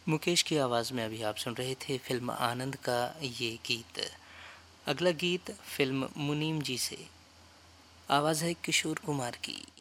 मुकेश की आवाज़ में अभी आप सुन रहे थे फिल्म आनंद का ये गीत। अगला गीत फिल्म मुनीम जी से, आवाज़ है किशोर कुमार की।